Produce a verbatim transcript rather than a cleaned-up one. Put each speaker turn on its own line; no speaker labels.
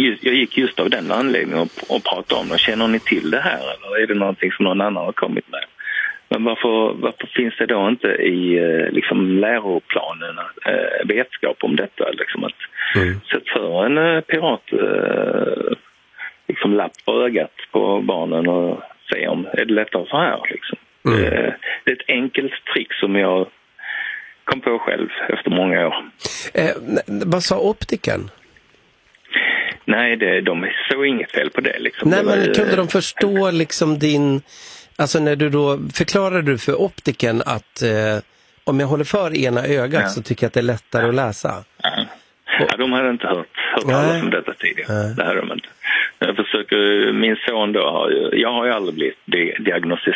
just, jag gick just av den anledningen och, och pratade om det. Känner ni till det här eller är det någonting som någon annan har kommit med? Men varför, varför finns det då inte i liksom, läroplanen äh, vetskap om detta? Liksom att mm. sätta för en äh, pirat äh, liksom, lapp på ögat på barnen och se om är det lättare så här. Liksom. Mm. Äh, det är ett enkelt trick som jag kom på själv efter många år.
Eh, vad sa optiken?
Nej, det, de såg inget fel på det. Liksom.
Nej,
det var,
men kunde de förstå liksom din... Alltså när du då... Förklarade du för optiken att eh, om jag håller för ena ögat ja. så tycker jag att det är lättare ja. att läsa?
Ja. ja, de hade inte hört, hört talas om detta tidigare. Nej. Det hade de inte. Jag försöker... Min son då har ju... Jag har ju aldrig blivit diagnostiserad